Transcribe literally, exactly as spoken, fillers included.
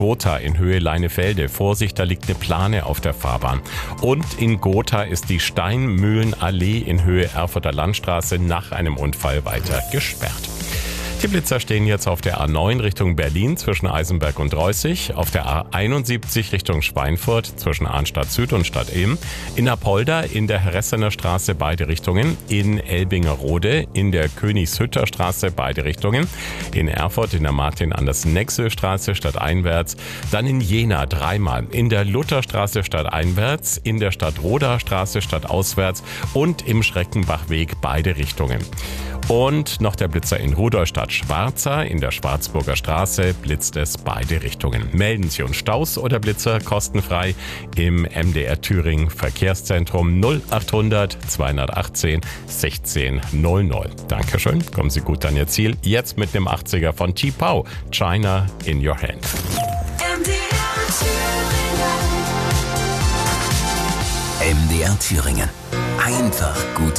Gotha in Höhe Leinefelde. Vorsicht, da liegt eine Plane auf der Fahrbahn. Und in Gotha ist die Steinmühlenallee in Höhe Erfurter Landstraße nach einem Unfall weiter gesperrt. Die Blitzer stehen jetzt auf der A neun Richtung Berlin zwischen Eisenberg und Reußig, auf der A einundsiebzig Richtung Schweinfurt zwischen Arnstadt Süd und Stadt Ilm, in Apolda in der Herressener Straße beide Richtungen, in Elbingerode in der Königshütter Straße beide Richtungen, in Erfurt in der Martin-Andersen-Nexö-Straße stadteinwärts, dann in Jena dreimal, in der Lutherstraße stadteinwärts, in der Stadtroder Straße stadtauswärts und im Schreckenbachweg beide Richtungen. Und noch der Blitzer in Rudolstadt-Schwarza in der Schwarzburger Straße blitzt es beide Richtungen. Melden Sie uns Staus oder Blitzer kostenfrei im M D R Thüringen Verkehrszentrum null achthundert zweihundertachtzehn sechzehn null null. Dankeschön, kommen Sie gut an Ihr Ziel. Jetzt mit dem achtziger von T-Pow, China in Your Hand. M D R Thüringen. M D R Thüringen. Einfach gut